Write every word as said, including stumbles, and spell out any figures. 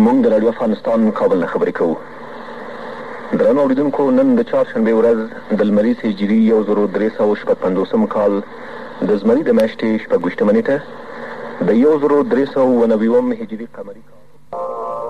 موږ د راډیو افغانستان کابل نه خبرې کوو. درنو اورېدونکو، نن د چهارشنبې ورځ د لمریز هجري یو زرو درې سوه شپږ پنځوسم کال د زمري د میاشتې شپږ ویشتمه نېټه د یو زرو درې سوه اووه نوي اووم هجري قمري کال